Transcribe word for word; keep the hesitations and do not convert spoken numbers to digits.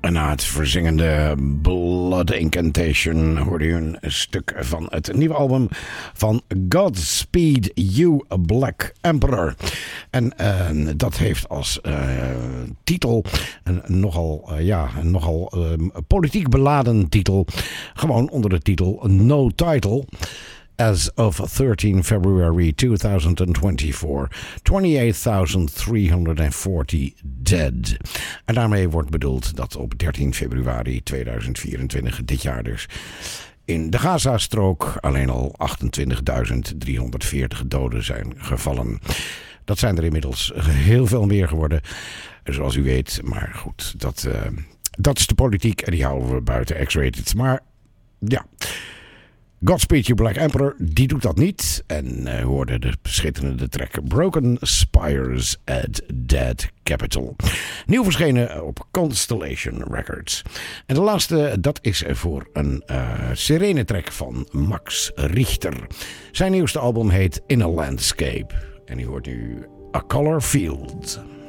En na het verzingende Blood Incantation hoorde u een stuk van het nieuwe album van Godspeed You Black Emperor. En uh, dat heeft als uh, titel een nogal, uh, ja, een nogal uh, politiek beladen titel. Gewoon onder de titel No Title. As of thirteenth February twenty twenty-four, twenty-eight thousand three hundred forty dead. En daarmee wordt bedoeld dat op dertien februari tweeduizend vierentwintig, dit jaar dus, in de Gazastrook alleen al achtentwintigduizend driehonderdveertig doden zijn gevallen. Dat zijn er inmiddels heel veel meer geworden, zoals u weet. Maar goed, dat, uh, dat is de politiek en die houden we buiten X-rated. Maar ja... Godspeed You Black Emperor, die doet dat niet. En uh, hoorde de schitterende track Broken Spires at Dead Capital. Nieuw verschenen op Constellation Records. En de laatste, dat is voor een uh, serene track van Max Richter. Zijn nieuwste album heet In a Landscape. En die hoort nu A Color Field.